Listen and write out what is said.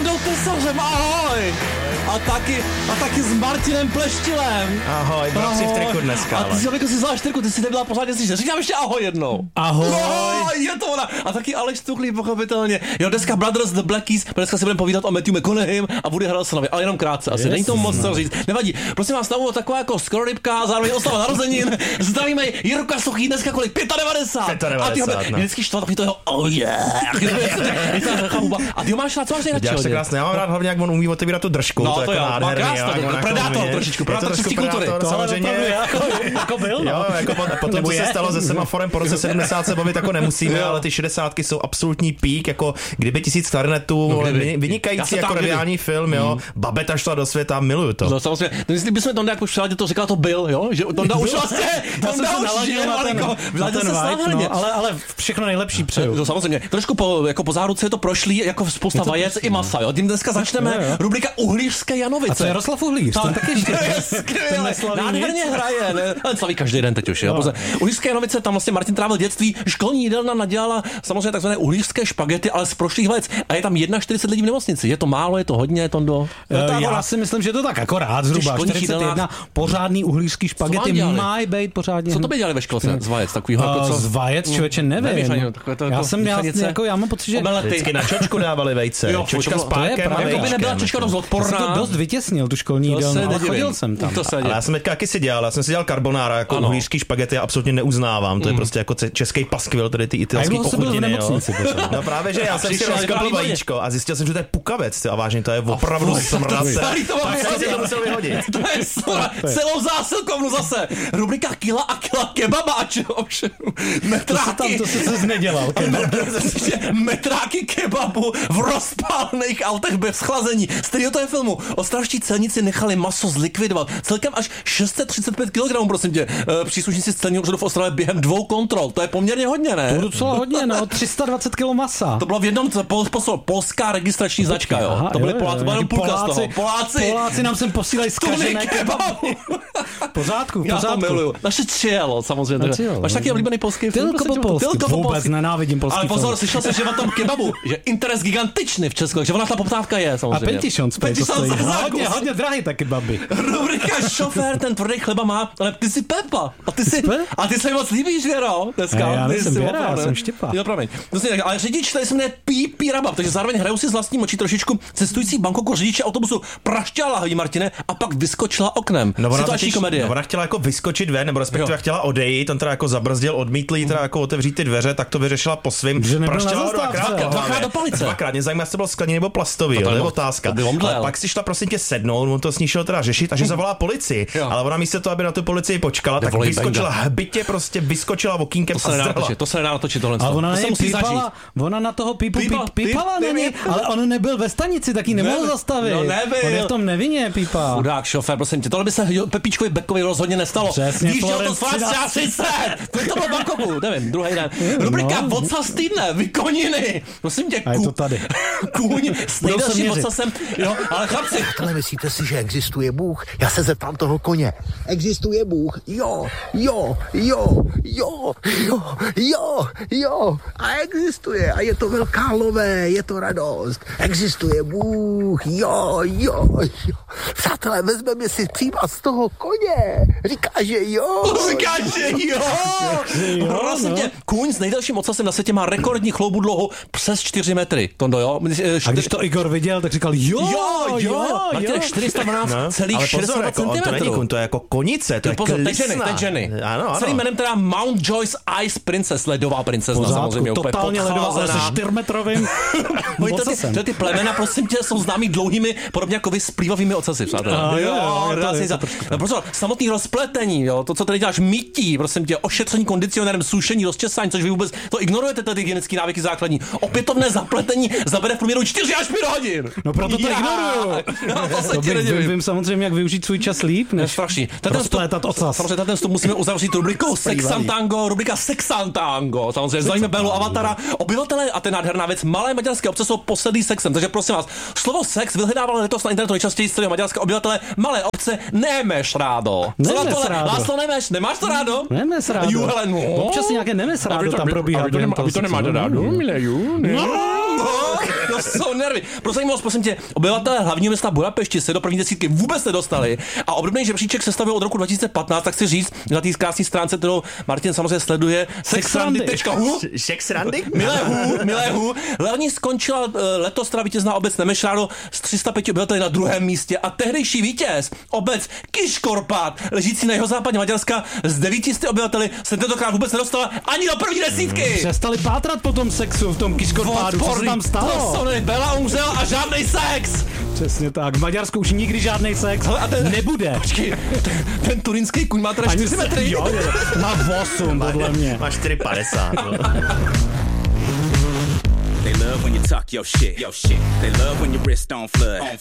Tondou Tesařem, ahoj! A taky s Martinem Pleštilem. Ahoj, byl jsi v triku dneska. A ty jsi jako si zvlášť triku, ty jsi nebyla pořádně slyšet. Říkám ještě ahoj jednou. Ahoj. No, je to ona. A taky Aleš Tuchlý, pochopitelně. Jo, dneska Brothers The Black Keys, dneska si budeme povídat o Matthew McConaugheyem a Woody Harrelsonovi, ale jenom krátce asi. Není to moc co říct. Nevadí. Prosím vás, na úvod taková jako skororybka, zároveň oslava narozenin. Zdravíme Jirka Suchý, dneska kolik? 95. A ty ho vždycky štval takový to jeho oh yeah. A ty ho máš rád, co máš nejradši? Já se krásně, já mám rád hlavně, jak on umí otevírat tu držku. No, to je jako nádherný. Predátor trošičku, predátor kultury. Samozřejmě. Jako byl, no. Jo, jako potom, co se stalo se semaforem po roce 70 se bavit jako nemusíme, ale ty 60 jsou absolutní pík, jako kdyby 1000 klarinetů, vynikající jako reálný film, jo. Babeta šla do světa, miluju to. No samozřejmě, myslí bychom Tonda, jak už všade to říkal, to byl, jo, že Tonda už vlastně, Tonda už je malinko, ale všechno nejlepší přeju. To samozřejmě, trošku po záruce je to prošlý, jako spousta vajec i masa, jo. Tím dneska začneme rubrika Uhlířské Janovice. A to je Jaroslav Uhlíř, ten taky ještě. Nádherně hraje, ne? Ale slaví každý den teď už, jo. Uhlířské Janovice, tam vlastně Martin trávil dětství, školní jídelna nadělala samozřejmě takzvané uhlířské špagety, ale z prošlých vajec. A je tam 41 lidí v nemocnici. Je to málo, je to hodně, Tondo? Já si myslím, že to tak akorát zhruba. 41 pořádný uhlířský špagety mají být pořádně. Co to by dělali ve školce z vajec takovýho? Jako z vajec, člověče, nevím. Já mám pocit, že vždycky na čočku dávali vejce. Čočka s párkem. Jako by nebyla čočka dost odporná. To dost vytěsnil tu školní jídelnu, ale chodil jsem tam. Ale já jsem taky si dělal, carbonara, jako uhlířský špagety, já absolutně neuznávám. To je prostě jako český paskvil, tedy ty italský pochutiny. No právě, že já jsem si rozkopl vajíčko a zjistil jsem, že to je pukavec. A vážně, to je opravdu smrdace. To musel vyhodit. To je celou zásilkovnu zase. Rubrika kila a kila kebabáče. Metráky. To se nedělal. Metráky kebabu v rozpálených autech bez chlazení. Z kterého to je filmu? Ostravští celníci nechali maso zlikvidovat. Celkem až 635 kg, prosím tě. Příslušníci z celního úřadu v Ostravě během 2 kontrol. To je poměrně hodně, ne? To je docela hodně, no. 320 kg masa. To bylo v jednom polská registrační značka, jo. Aha, to byli Poláci, byla jenom půlka z toho. Poláci nám sem posílají zkažené kebabu. Pořádku. Já to miluju. Naše Cielo, samozřejmě. Máš taky oblíbený polský film? Tylko po polsky. Vůbec nenávidím polský film. Ale pozor, slyšel jsem, že má tam kebabu, že interes gigantičný v Česku, takže ona ta poptávka je, samozřejmě. A Pentišons hodně drahý taky baby. Rubrika šofér, ten tvrdý chleba má, ale ty jsi Pepa. A ty se mi moc líbíš, Věro, dneska. Já nejsem Věra, já jsem Štěpa. Jo, promiň. Ale řidič tady se jmenuje Pípí Rabab, takže zároveň hrajou si z vlastní moči trošičku cestující Bangkoku řidiče autobusu praštěla lahví, Martine, a pak vyskočila oknem. Ona chtěla jako vyskočit ven, nebo respektive chtěla odejít, on teda jako zabrzdil, odmítl jí teda jako otevřít ty dveře, tak to vyřešila po svým. Praštěla dvakrát do palice. Dvakrát, mě zajímá, jestli to bylo skleněný nebo plastový, to je otázka. Ale pak si šla prosím tě sednout, on to s ní šel teda řešit a že zavolá policii, ale ona místo toho, aby na tu policii počkala, tak vyskočila hbitě, prostě vyskočila okýnkem a zdrhla. To se nedá natočit tohle. Ona na toho pípala na něj, ale on nebyl ve stanici, tak ji nemohl zastavit. No nebyl. On je v tom nevinně, Pípa. Chudák šofér, prosím tě, tohle by se Pepíčkovi Beckovi rozhodně nestalo. Přesně, Výjížděl to z Florence 30. To bylo v Bangkoku, nevím, druhý den. Rubrika Vocas týdne, vykoniny. Prosím tě, a je to tady. Kůň s nejdelším vocasem. Jo, ale chlapci. Ale myslíte si, že existuje Bůh? Já se zeptám toho koně. Existuje Bůh? Jo. A existuje. A je to velká lové, je to radost. Existuje Bůh. Jo. Přátelé, vezmeme si příklad z toho koně. Říká, že jo. Prosím tě, kůň s nejdelším ocasem na světě má rekordní kloubudlouhu přes 4 metry. Tondo, jo? A když to Igor viděl, tak říkal jo. Martin, 412,60 cm. To není kůň, to je jako konice, to je klisna. Teď ženy. Ano. Celým jménem teda Mount Joyce Ice Princess, ledová princezna, samozřejmě. Totálně ledová, ale se 4metrovým ocasem. Ty plemena, prosím tě, jsou známí dlouhými, podobně jako vy splývavými ocasy, přátelé. Prosím, samotný rozpletení, jo, to, co tady děláš, mytí, prosím tě, ošetření kondicionérem, sušení, rozčesání, což vy vůbec to ignorujete, ty hygienické návyky základní. Opětovné zapletení zabere v průměru 4 až 5 hodin. No proto to ignoruju. Vím samozřejmě, jak využít svůj čas líp, než rozplétat ocas. Samozřejmě ten vstup musíme uzavřít rubrikou Sexantango, rubrika Sexantango. Samozřejmě známe Bellu Avatara. Obyvatelé, a to je nádherná věc, malé maďarské obce jsou posedlí sexem. Takže prosím vás, slovo sex vyhledávalo letos na internetu nejčastěji z celého maďarské obyvatele malé obce Nemeš rádo. László, Nemeš, nemáš to rádo? Nemes rádo. Občas nějaké Nemes rádo tam probíhá. Aby to nemáte rádo, mileju. No, jsou nervy. Pro zajímavost, prosím tě, obyvatelé hlavního města Budapešti se do první desítky vůbec nedostali a obdobný žebříček se stavil od roku 2015, tak chci říct, na té krásné stránce, kterou Martin samozřejmě sleduje, sexrandy.hu. Sexrandy? Milé hu. Loni skončila letos teda vítězná obec Nemešrádo s 305 obyvateli na druhém místě a tehdejší vítěz, obec Kiškorpát, ležící na jihozápadě Maďarska s 900 obyvateli, se tentokrát vůbec nedostala ani do první desítky. Přestali pátrat po tom sexu v tom Kiškorpádu, co se tam stalo? Bela umřela a žádnej sex. Přesně tak, v Maďarsku už nikdy žádnej sex nebude. Počkej, ten turínský kuň má teda 4 metry. Jo, má 8, podle mě. Má 4,50. They love when you talk your shit. They love when your wrist on flood.